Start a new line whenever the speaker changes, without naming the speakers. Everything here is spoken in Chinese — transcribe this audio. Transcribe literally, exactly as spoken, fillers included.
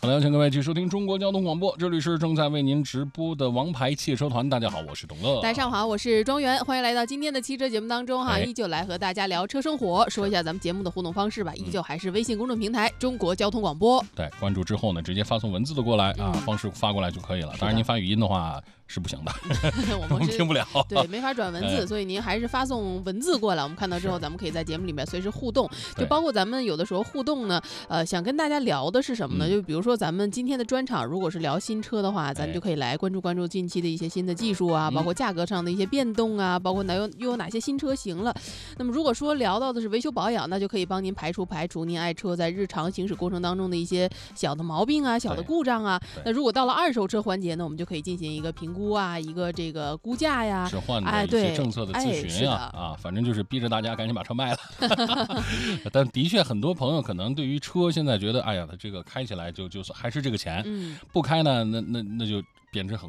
好了，请各位继续收听中国交通广播，这里是正在为您直播的王牌汽车团。大家好，我是董乐。
大家上午好，我是庄园，欢迎来到今天的汽车节目当中哈，
哎、
依旧来和大家聊车生活，说一下咱们节目的互动方式吧，依旧还是微信公众平台、嗯、中国交通广播。
对，关注之后呢，直接发送文字的过来、嗯、啊，方式发过来就可以了。当然，您发语音的话是不行的，
我们
听不了，
对，没法转文字、
哎，
所以您还是发送文字过来，我们看到之后，咱们可以在节目里面随时互动。就包括咱们有的时候互动呢，呃，想跟大家聊的是什么呢？嗯、就比如说咱们今天的专场，如果是聊新车的话，咱就可以来关注关注近期的一些新的技术啊，哎、包括价格上的一些变动啊，嗯、包括哪有又有哪些新车型了。那么如果说聊到的是维修保养，那就可以帮您排除排除您爱车在日常行驶过程当中的一些小的毛病啊、小的故障啊。那如果到了二手车环节呢，我们就可以进行一个评估啊，一个这个估价呀，
置换的一些政策的咨询呀、哎，啊，反正就是逼着大家赶紧把车卖了。但的确，很多朋友可能对于车现在觉得，哎呀，它这个开起来就就是还是这个钱，
嗯，
不开呢，那那那就贬值很